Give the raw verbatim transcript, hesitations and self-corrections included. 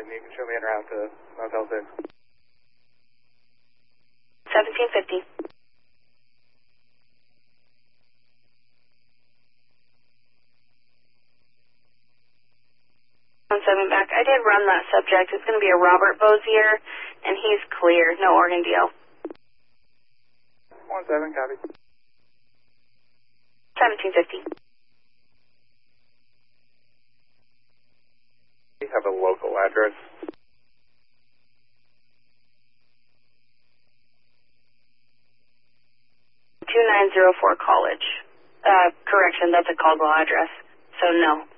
and you can show me en route to Motel six. seventeen fifty. one seven back. I did run that subject. It's going to be a Robert Bozier, and he's clear. No organ deal. one seven, copy. seventeen fifty. You have a local address. two nine zero four College. Uh, correction, that's a Caldwell address. So no.